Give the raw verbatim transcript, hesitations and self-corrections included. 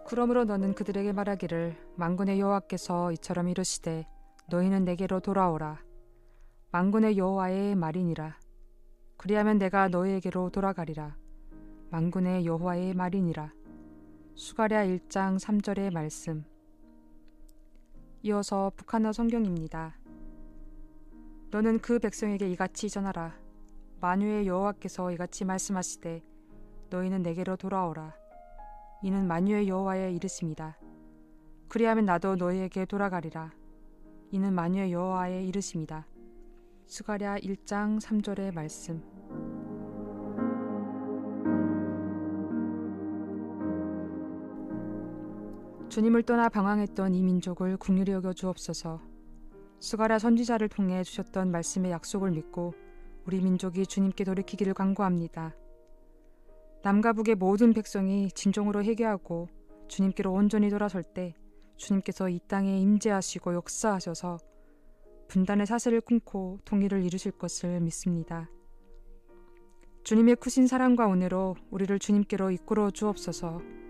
그러므로 너는 그들에게 말하기를 만군의 여호와께서 이처럼 이르시되 너희는 내게로 돌아오라. 만군의 여호와의 말이니라. 그리하면 내가 너희에게로 돌아가리라. 만군의 여호와의 말이니라. 수가랴 일 장 삼 절의 말씀. 이어서 북한어 성경입니다. 너는 그 백성에게 이같이 전하라. 만유의 여호와께서 이같이 말씀하시되 너희는 내게로 돌아오라. 이는 만유의 여호와의 이르심이다. 그리하면 나도 너희에게 돌아가리라. 이는 만유의 여호와의 이르심이다. 수가랴 일 장 삼 절의 말씀. 주님을 떠나 방황했던 이 민족을 긍휼히 여겨 주옵소서. 수가랴 선지자를 통해 주셨던 말씀의 약속을 믿고 우리 민족이 주님께 돌이키기를 간구합니다. 남과 북의 모든 백성이 진정으로 회개하고 주님께로 온전히 돌아설 때 주님께서 이 땅에 임재하시고 역사하셔서 분단의 사슬을 끊고 통일을 이루실 것을 믿습니다. 주님의 크신 사랑과 은혜로 우리를 주님께로 이끌어 주옵소서.